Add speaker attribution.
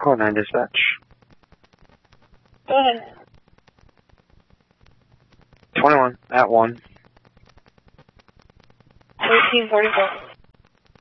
Speaker 1: Code 9 dispatch.
Speaker 2: Go ahead.
Speaker 1: 21 at 1.
Speaker 2: 1344.